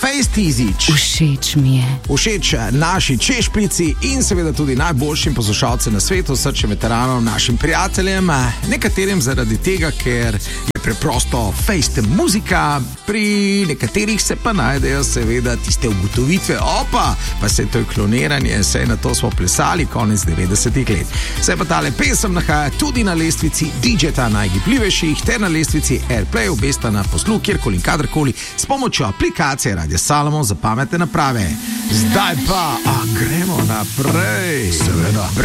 fejst tizič. Všeč mi je. Všeč naši češplici in seveda tudi najboljšim poslušalcem na svetu, srčnim veteranom, našim prijateljem, nekaterim zaradi tega, ker je preprosto fejst muzika, pri nekaterih se pa najdejo seveda tiste ugotovitve, pa se to je kloniranje, saj na to smo plesali konec 90-ih let. Se pa tale pesem nahaja tudi na lestvici DJ-ta najgibljivejših ter na lestvici Airplay, obesta na posluh kjerkoli in kadarkoli s pomočjo aplikacije Radio Salomon za pametne naprave. Zdaj pa gremo naprej. Seveda.